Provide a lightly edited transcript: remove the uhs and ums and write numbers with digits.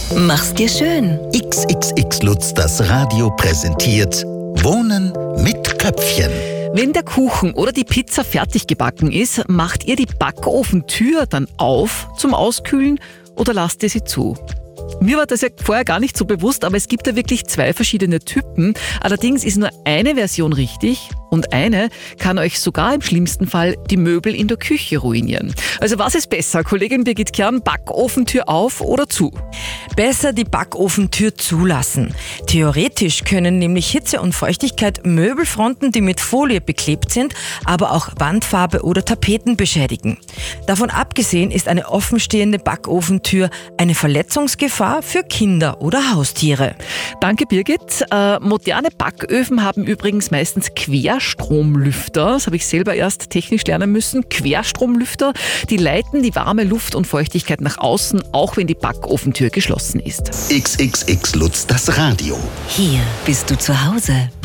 Mach's dir schön. XXX Lutz, das Radio präsentiert Wohnen mit Köpfchen. Wenn der Kuchen oder die Pizza fertig gebacken ist, macht ihr die Backofentür dann auf zum Auskühlen oder lasst ihr sie zu? Mir war das ja vorher gar nicht so bewusst, aber es gibt da wirklich 2 verschiedene Typen. Allerdings ist nur eine Version richtig und eine kann euch sogar im schlimmsten Fall die Möbel in der Küche ruinieren. Also was ist besser, Kollegin Birgit Kern, Backofentür auf oder zu? Besser die Backofentür zulassen. Theoretisch können nämlich Hitze und Feuchtigkeit Möbelfronten, die mit Folie beklebt sind, aber auch Wandfarbe oder Tapeten beschädigen. Davon abgesehen ist eine offenstehende Backofentür eine Verletzungsgefahr für Kinder oder Haustiere. Danke Birgit. Moderne Backöfen haben übrigens meistens Querstromlüfter. Das habe ich selber erst technisch lernen müssen. Querstromlüfter, die leiten die warme Luft und Feuchtigkeit nach außen, auch wenn die Backofentür geschlossen ist. XXX Lutz, das Radio. Hier bist du zu Hause.